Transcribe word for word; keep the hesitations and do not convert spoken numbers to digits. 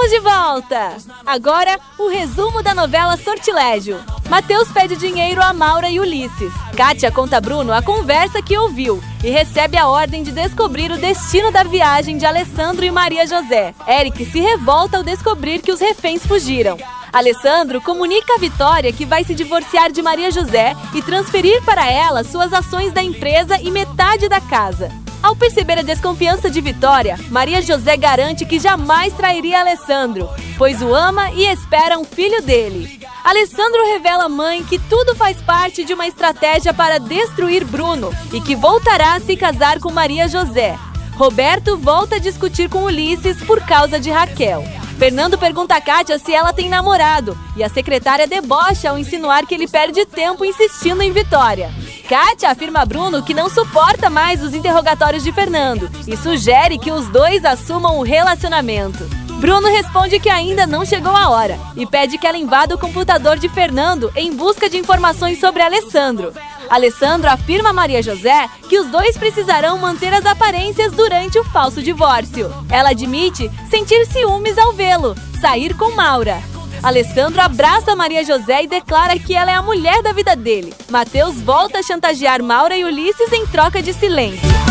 Estamos de volta! Agora, o resumo da novela Sortilégio. Mateus pede dinheiro a Maura e Ulisses. Kátia conta a Bruno a conversa que ouviu e recebe a ordem de descobrir o destino da viagem de Alessandro e Maria José. Eric se revolta ao descobrir que os reféns fugiram. Alessandro comunica a Vitória que vai se divorciar de Maria José e transferir para ela suas ações da empresa e metade da casa. Ao perceber a desconfiança de Vitória, Maria José garante que jamais trairia Alessandro, pois o ama e espera um filho dele. Alessandro revela à mãe que tudo faz parte de uma estratégia para destruir Bruno e que voltará a se casar com Maria José. Roberto volta a discutir com Ulisses por causa de Raquel. Fernando pergunta a Kátia se ela tem namorado e a secretária debocha ao insinuar que ele perde tempo insistindo em Vitória. Kátia afirma a Bruno que não suporta mais os interrogatórios de Fernando e sugere que os dois assumam o relacionamento. Bruno responde que ainda não chegou a hora e pede que ela invada o computador de Fernando em busca de informações sobre Alessandro. Alessandro afirma a Maria José que os dois precisarão manter as aparências durante o falso divórcio. Ela admite sentir ciúmes ao vê-lo sair com Maura. Alessandro abraça Maria José e declara que ela é a mulher da vida dele. Mateus volta a chantagear Maura e Ulisses em troca de silêncio.